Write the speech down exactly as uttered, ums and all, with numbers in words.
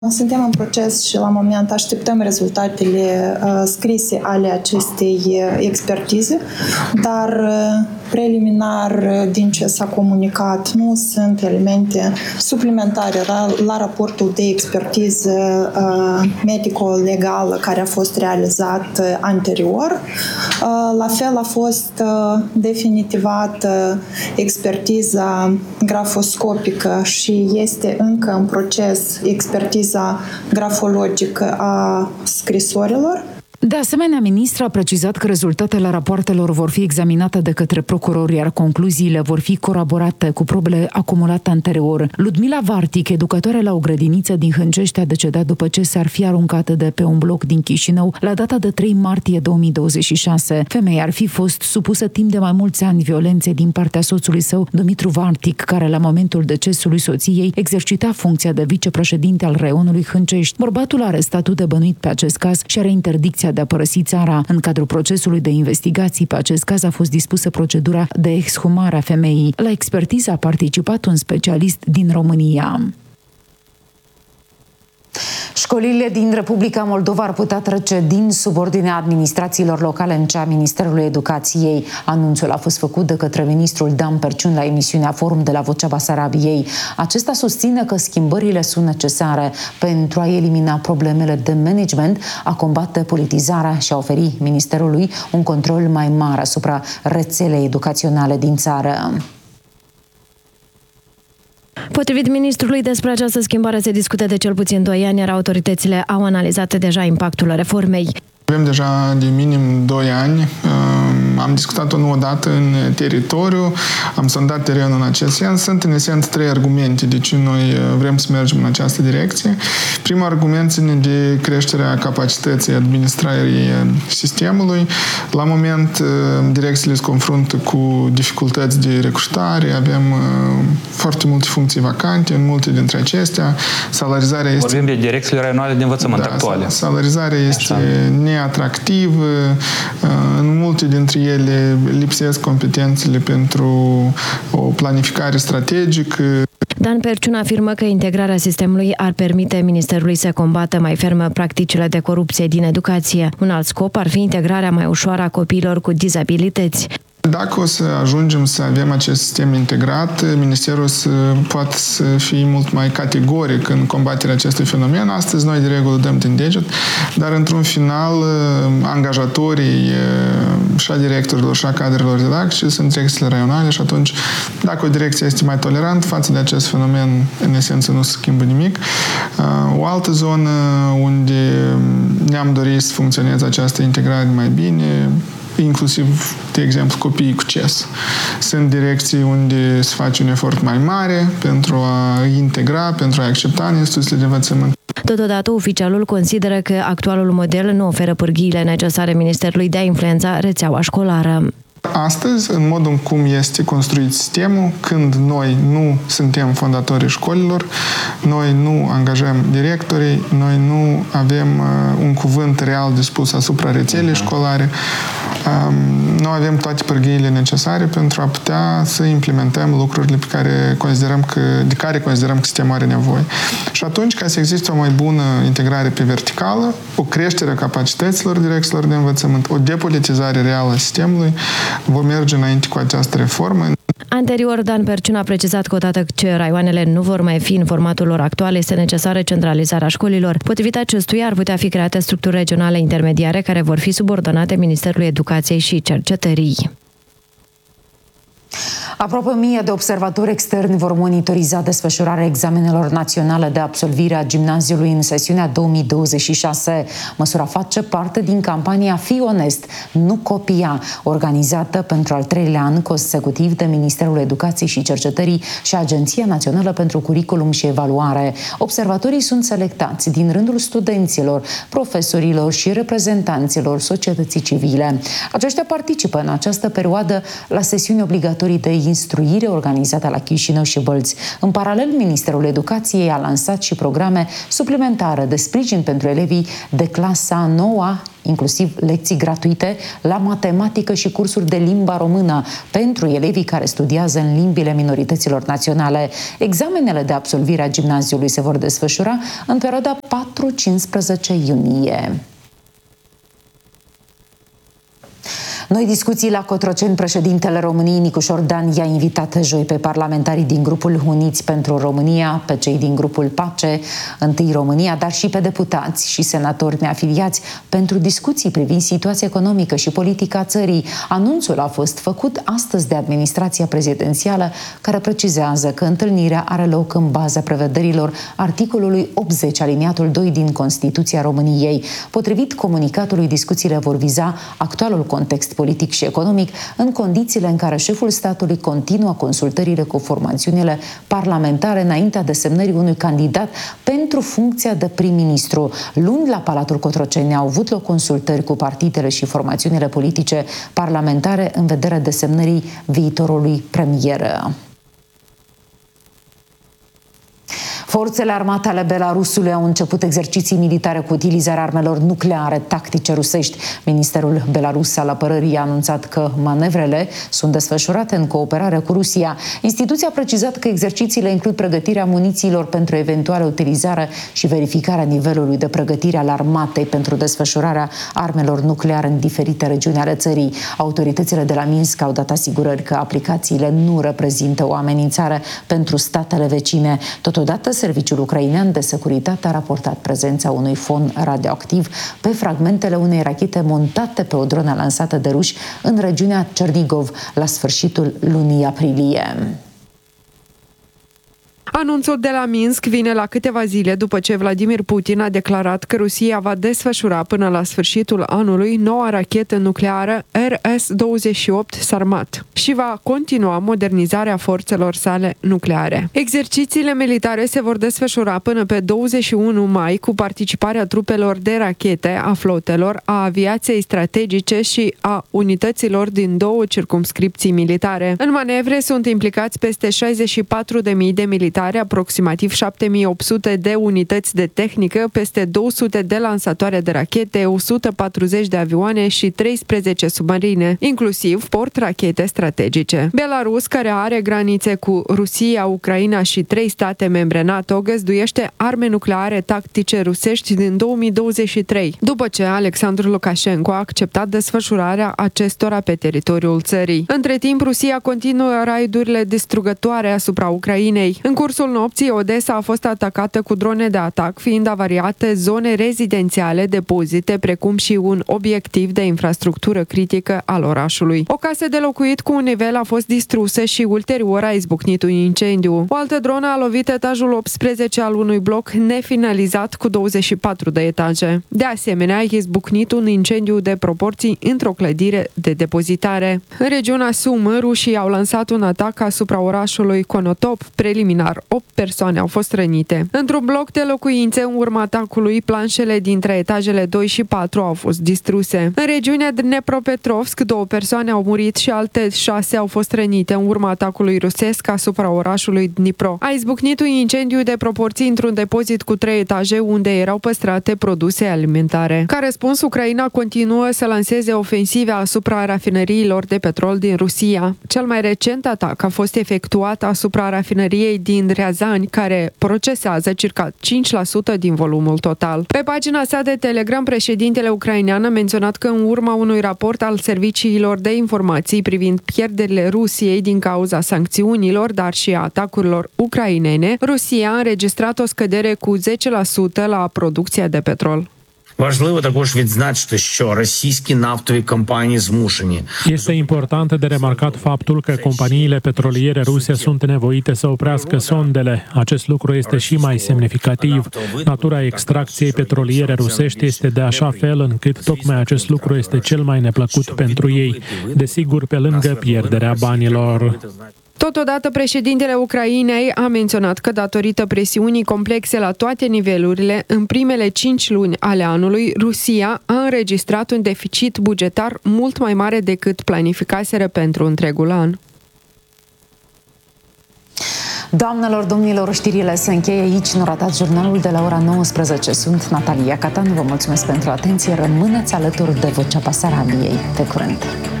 Suntem în proces și la moment așteptăm rezultatele uh, scrise ale acestei uh, expertize, dar uh, preliminar uh, din ce s-a comunicat nu sunt elemente suplimentare la, la raportul de expertiză uh, medico-legală care a fost realizat uh, anterior. Uh, la fel a fost uh, definitivată expertiza grafoscopică și este încă în proces expertiza grafologică a scrisorilor. De asemenea, ministra a precizat că rezultatele rapoartelor vor fi examinate de către procurori, iar concluziile vor fi coroborate cu probele acumulate anterior. Ludmila Vartic, educatoare la o grădiniță din Hâncești, a decedat după ce s-ar fi aruncat de pe un bloc din Chișinău la data de trei martie două mii douăzeci și șase. Femeia ar fi fost supusă timp de mai mulți ani violenței din partea soțului său, Dumitru Vartic, care la momentul decesului soției exercita funcția de vicepreședinte al reionului Hâncești. Bărbatul are statut de bănuit pe acest caz și are interdicția de a părăsi țara. În cadrul procesului de investigații pe acest caz a fost dispusă procedura de exhumare a femeii. La expertiză a participat un specialist din România. Școlile din Republica Moldova ar putea trece din subordinea administrațiilor locale în cea a Ministerului Educației. Anunțul a fost făcut de către ministrul Dan Perciun la emisiunea Forum de la Vocea Basarabiei. Acesta susține că schimbările sunt necesare pentru a elimina problemele de management, a combate politizarea și a oferi Ministerului un control mai mare asupra rețelei educaționale din țară. Potrivit ministrului, despre această schimbare se discută de cel puțin doi ani, iar autoritățile au analizat deja impactul reformei. Avem deja de minim doi ani. Am discutat-o nu odată în teritoriu, am sondat terenul în acest sens. Sunt în esență trei argumente de ce noi vrem să mergem în această direcție. Primul argument ține de creșterea capacității administrării sistemului. La moment, direcțiile se confruntă cu dificultăți de recrutare, avem foarte multe funcții vacante în multe dintre acestea. Salarizarea este... Vorbim de direcțiile raionale de învățământ da, actuale. Salarizarea este neatractivă, în multe dintre ele lipsesc competențele pentru o planificare strategică. Dan Perciun afirmă că integrarea sistemului ar permite Ministerului să combată mai ferm practicile de corupție din educație. Un alt scop ar fi integrarea mai ușoară a copiilor cu dizabilități. Dacă o să ajungem să avem acest sistem integrat, Ministerul să poate să fie mult mai categoric în combaterea acestui fenomen. Astăzi noi de regulă dăm din deget, dar într-un final angajatorii și a directorilor și a cadrelor didactice sunt direcțiile raionale și atunci dacă o direcție este mai tolerantă față de acest fenomen, în esență nu se schimbă nimic. O altă zonă unde ne-am dorit să funcționeze această integrare mai bine, inclusiv, de exemplu, copiii cu C E S. Sunt direcții unde se face un efort mai mare pentru a integra, pentru a accepta în instituțiile de învățământ. Totodată, oficialul consideră că actualul model nu oferă pârghiile necesare Ministerului de a influența rețeaua școlară. Astăzi, în modul în cum este construit sistemul, când noi nu suntem fondatorii școlilor, noi nu angajăm directorii, noi nu avem uh, un cuvânt real de spus asupra rețelei școlare, um, nu avem toate pârghiile necesare pentru a putea să implementăm lucrurile pe care considerăm că, de care considerăm că sistemul are nevoie. Și atunci, ca să existe o mai bună integrare pe verticală, o creștere a capacităților direcțiilor de învățământ, o depolitizare reală a sistemului, vom merge înainte cu această reformă. Anterior, Dan Perciun a precizat că odată ce raioanele nu vor mai fi în formatul lor actual, este necesară centralizarea școlilor. Potrivit acestuia, ar putea fi create structuri regionale intermediare care vor fi subordonate Ministerului Educației și Cercetării. Aproape o mie de observatori externi vor monitoriza desfășurarea examenelor naționale de absolvire a gimnaziului în sesiunea două mii douăzeci și șase. Măsura face parte din campania Fii onest, nu copia, organizată pentru al treilea an consecutiv de Ministerul Educației și Cercetării și Agenția Națională pentru Curriculum și Evaluare. Observatorii sunt selectați din rândul studenților, profesorilor și reprezentanților societății civile. Aceștia participă în această perioadă la sesiuni obligatorii obligatorii de instruire organizate la Chișinău și Bălți. În paralel, Ministerul Educației a lansat și programe suplimentare de sprijin pentru elevii de clasa noua, inclusiv lecții gratuite la matematică și cursuri de limba română pentru elevii care studiază în limbile minorităților naționale. Examenele de absolvire a gimnaziului se vor desfășura în perioada patru cincisprezece iunie. Noi discuții la Cotroceni. Președintele României, Nicușor Dan, i-a invitat joi pe parlamentarii din grupul Uniți pentru România, pe cei din grupul Pace, Întâi România, dar și pe deputați și senatori neafiliați pentru discuții privind situația economică și politică a țării. Anunțul a fost făcut astăzi de administrația prezidențială, care precizează că întâlnirea are loc în baza prevederilor articolului optzeci aliniatul doi din Constituția României. Potrivit comunicatului, discuțiile vor viza actualul context politic și economic, în condițiile în care șeful statului continuă consultările cu formațiunile parlamentare înaintea desemnării unui candidat pentru funcția de prim-ministru. Luni, la Palatul Cotroceni, au avut loc consultări cu partidele și formațiunile politice parlamentare în vederea desemnării viitorului premier. Forțele armate ale Belarusului au început exerciții militare cu utilizarea armelor nucleare tactice rusești. Ministerul Belarus al Apărării a anunțat că manevrele sunt desfășurate în cooperare cu Rusia. Instituția a precizat că exercițiile includ pregătirea munițiilor pentru eventuală utilizare și verificarea nivelului de pregătire al armatei pentru desfășurarea armelor nucleare în diferite regiuni ale țării. Autoritățile de la Minsk au dat asigurări că aplicațiile nu reprezintă o amenințare pentru statele vecine. Totodată, Serviciul ucrainean de securitate a raportat prezența unui fon radioactiv pe fragmentele unei rachete montate pe o dronă lansată de ruși în regiunea Chernigov la sfârșitul lunii aprilie. Anunțul de la Minsk vine la câteva zile după ce Vladimir Putin a declarat că Rusia va desfășura până la sfârșitul anului noua rachetă nucleară R S douăzeci și opt Sarmat și va continua modernizarea forțelor sale nucleare. Exercițiile militare se vor desfășura până pe douăzeci și unu mai cu participarea trupelor de rachete, a flotelor, a aviației strategice și a unităților din două circumscripții militare. În manevre sunt implicați peste șaizeci și patru de mii de militari, aproximativ șapte mii opt sute de unități de tehnică, peste două sute de lansatoare de rachete, o sută patruzeci de avioane și treisprezece submarine, inclusiv port-rachete strategice. Belarus, care are granițe cu Rusia, Ucraina și trei state membre NATO, găzduiește arme nucleare tactice rusești din două mii douăzeci și trei, după ce Alexandru Lukashenko a acceptat desfășurarea acestora pe teritoriul țării. Între timp, Rusia continuă raidurile distrugătoare asupra Ucrainei. În cursul nopții, Odessa a fost atacată cu drone de atac, fiind avariate zone rezidențiale, depozite, precum și un obiectiv de infrastructură critică al orașului. O casă de locuit cu un nivel a fost distrusă și ulterior a izbucnit un incendiu. O altă dronă a lovit etajul optsprezece al unui bloc nefinalizat cu douăzeci și patru de etaje. De asemenea, a izbucnit un incendiu de proporții într-o clădire de depozitare. În regiunea Sumă, rușii au lansat un atac asupra orașului Konotop. Preliminar, opt persoane au fost rănite. Într-un bloc de locuințe, în urma atacului, planșele dintre etajele doi și patru au fost distruse. În regiunea Dnepropetrovsk, două persoane au murit și alte șase au fost rănite în urma atacului rusesc asupra orașului Dnipro. A izbucnit un incendiu de proporții într-un depozit cu trei etaje unde erau păstrate produse alimentare. Ca răspuns, Ucraina continuă să lanseze ofensive asupra rafinăriilor de petrol din Rusia. Cel mai recent atac a fost efectuat asupra rafinăriei din Riazani, care procesează circa cinci la sută din volumul total. Pe pagina sa de Telegram, președintele ucrainean a menționat că în urma unui raport al serviciilor de informații privind pierderile Rusiei din cauza sancțiunilor, dar și a atacurilor ucrainene, Rusia a înregistrat o scădere cu zece la sută la producția de petrol. Важливо також відзначити, що російські нафтові компанії змушені. Este important de remarcat faptul că companiile petroliere ruse sunt nevoite să oprească sondele. Acest lucru este și mai semnificativ. Natura extracției petroliere rusești este de așa fel încât tocmai acest lucru este cel mai neplăcut pentru ei. Desigur, pe lângă pierderea banilor. Totodată, președintele Ucrainei a menționat că datorită presiunii complexe la toate nivelurile, în primele cinci luni ale anului, Rusia a înregistrat un deficit bugetar mult mai mare decât planificaseră pentru întregul an. Doamnelor, domnilor, știrile se încheie aici. Nu ratați jurnalul de la ora nouăsprezece. Sunt Natalia Catan. Vă mulțumesc pentru atenție. Rămâneți alături de Vocea Basarabiei. Pe curând!